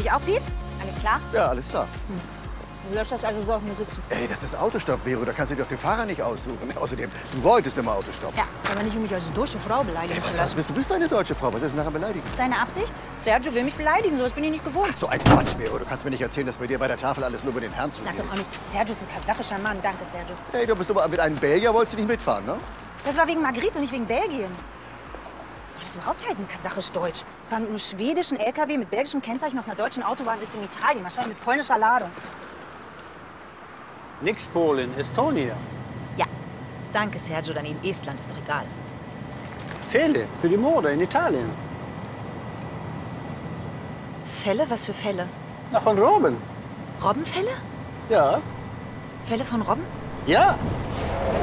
dich auch, Piet? Alles klar? Ja, alles klar. Du lässt das also so auf mir sitzen. Ey, das ist Autostopp, Vero. Da kannst du dir doch den Fahrer nicht aussuchen. Außerdem, du wolltest immer Autostopp. Ja, aber nicht, um mich als deutsche Frau beleidigen zu Was lassen. hast du? Du bist eine deutsche Frau. Was ist denn nachher beleidigen? Seine Absicht? Sergio will mich beleidigen, sowas bin ich nicht gewohnt. Das ist so ein Quatsch, Vero. Du kannst mir nicht erzählen, dass bei dir bei der Tafel alles nur über den Herrn zugeht. Sag doch auch nicht, Sergio ist ein kasachischer Mann. Danke, Sergio. Hey, du bist aber mit einem Belgier wolltest du nicht mitfahren, ne? Das war wegen Margrit und nicht wegen Belgien. Was soll das überhaupt heißen, kasachisch-deutsch? Wir fahren mit einem schwedischen LKW mit belgischem Kennzeichen auf einer deutschen Autobahn Richtung Italien. Wahrscheinlich mit polnischer Ladung. Nix Polen, Estonia. Ja, danke, Sergio. Daneben Estland, ist doch egal. Fälle für die Morde in Italien. Fälle? Was für Fälle? Na, von Robben. Robbenfälle? Ja. Fälle von Robben? Ja.